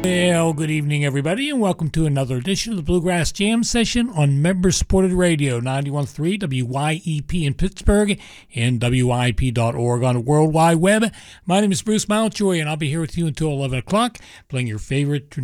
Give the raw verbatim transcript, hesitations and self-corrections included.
Well, good evening, everybody, and welcome to another edition of the Bluegrass Jam Session on member-supported radio, ninety-one point three W Y E P in Pittsburgh and W Y E P dot org on the World Wide Web. My name is Bruce Mountjoy, and I'll be here with you until eleven o'clock, playing your favorite